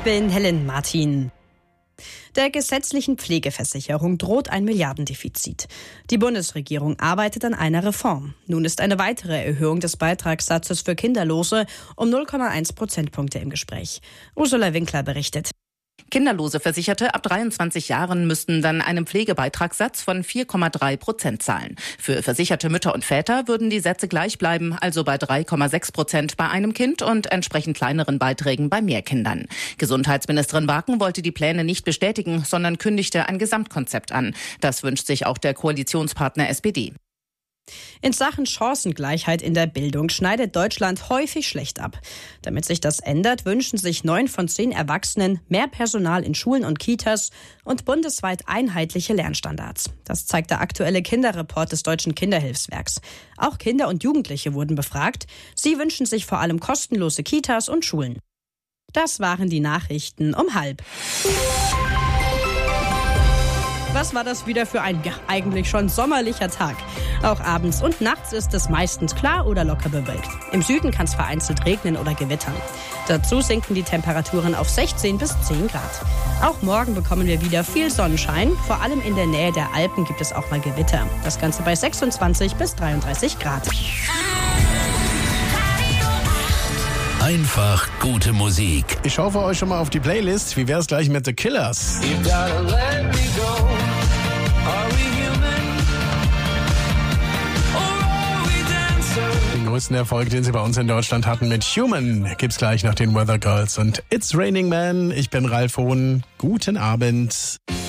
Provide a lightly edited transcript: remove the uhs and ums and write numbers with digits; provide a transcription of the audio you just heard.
bin Helen Martin. Der gesetzlichen Pflegeversicherung droht ein Milliardendefizit. Die Bundesregierung arbeitet an einer Reform. Nun ist eine weitere Erhöhung des Beitragssatzes für Kinderlose um 0,1 Prozentpunkte im Gespräch. Ursula Winkler berichtet. Kinderlose Versicherte ab 23 Jahren müssten dann einen Pflegebeitragssatz von 4,3% zahlen. Für versicherte Mütter und Väter würden die Sätze gleich bleiben, also bei 3,6% bei einem Kind und entsprechend kleineren Beiträgen bei mehr Kindern. Gesundheitsministerin Waken wollte die Pläne nicht bestätigen, sondern kündigte ein Gesamtkonzept an. Das wünscht sich auch der Koalitionspartner SPD. In Sachen Chancengleichheit in der Bildung schneidet Deutschland häufig schlecht ab. Damit sich das ändert, wünschen sich 9 von 10 Erwachsenen mehr Personal in Schulen und Kitas und bundesweit einheitliche Lernstandards. Das zeigt der aktuelle Kinderreport des Deutschen Kinderhilfswerks. Auch Kinder und Jugendliche wurden befragt. Sie wünschen sich vor allem kostenlose Kitas und Schulen. Das waren die Nachrichten um 12:30. Was war das wieder für ein eigentlich schon sommerlicher Tag? Auch abends und nachts ist es meistens klar oder locker bewölkt. Im Süden kann es vereinzelt regnen oder gewittern. Dazu sinken die Temperaturen auf 16 bis 10 Grad. Auch morgen bekommen wir wieder viel Sonnenschein. Vor allem in der Nähe der Alpen gibt es auch mal Gewitter. Das Ganze bei 26 bis 33 Grad. Einfach gute Musik. Ich hoffe euch schon mal auf die Playlist. Wie wär's gleich mit The Killers? Den größten Erfolg, den sie bei uns in Deutschland hatten mit Human, gibt's gleich nach den Weather Girls und It's Raining Man. Ich bin Ralf Hohn. Guten Abend.